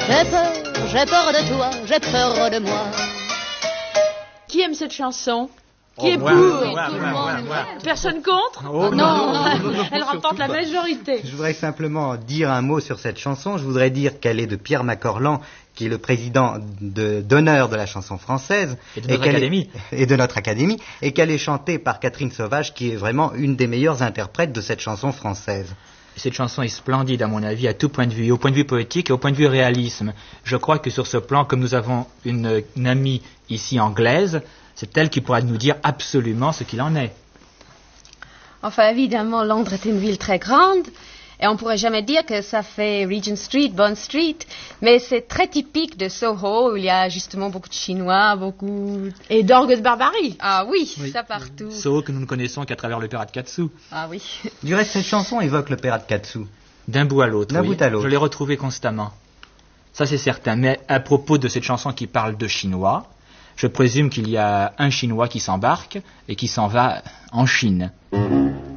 j'ai peur de toi, j'ai peur de moi. Qui aime cette chanson? Qui est moi, pour? Personne contre? Oh, non, non, elle remporte la majorité. Je voudrais simplement dire un mot sur cette chanson. Je voudrais dire qu'elle est de Pierre Macorlan, qui est le président d'honneur de la chanson française. Et de notre académie. Et de notre académie. Et qu'elle est chantée par Catherine Sauvage, qui est vraiment une des meilleures interprètes de cette chanson française. Cette chanson est splendide, à mon avis, à tout point de vue, au point de vue poétique et au point de vue réalisme. Je crois que sur ce plan, comme nous avons une amie ici anglaise, c'est elle qui pourra nous dire absolument ce qu'il en est. Enfin, évidemment, Londres est une ville très grande, et on ne pourrait jamais dire que ça fait Regent Street, Bond Street, mais c'est très typique de Soho, où il y a justement beaucoup de Chinois, Et d'orgue de barbarie. Ah oui, ça partout. Soho que nous ne connaissons qu'à travers le Pirate Katsu. Ah oui. Du reste, cette chanson évoque le Pirate Katsu. D'un bout à l'autre. D'un oui. bout à l'autre. Je l'ai retrouvé constamment. Ça, c'est certain. Mais à propos de cette chanson qui parle de Chinois, je présume qu'il y a un Chinois qui s'embarque et qui s'en va en Chine.